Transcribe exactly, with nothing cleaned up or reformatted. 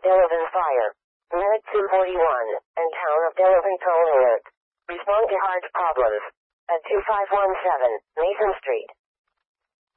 Delavan Fire. Unit two forty-one, and Town of Delavan Toll Alert. Respond to hard problems. At two five one seven, Mason Street.